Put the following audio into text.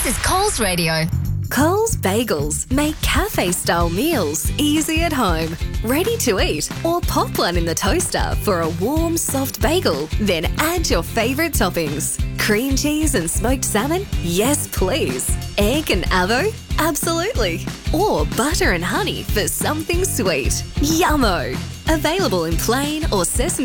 This is Coles Radio. Coles Bagels make cafe-style meals easy at home. Ready to eat or pop one in the toaster for a warm, soft bagel. Then add your favourite toppings. Cream cheese and smoked salmon? Yes, please. Egg and avo? Absolutely. Or butter and honey for something sweet. Yummo! Available in plain or sesame